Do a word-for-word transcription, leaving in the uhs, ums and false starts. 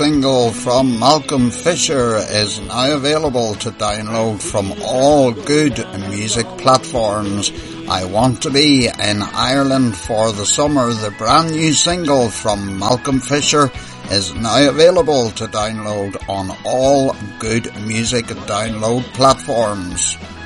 Single from Malcolm Fisher is now available to download from all good music platforms. I Want to Be in Ireland for the Summer, the brand new single from Malcolm Fisher, is now available to download on all good music download platforms.